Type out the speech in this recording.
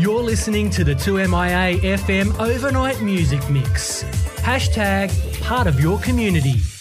You're listening to the 2MIA FM Overnight Music Mix. Hashtag part of your community.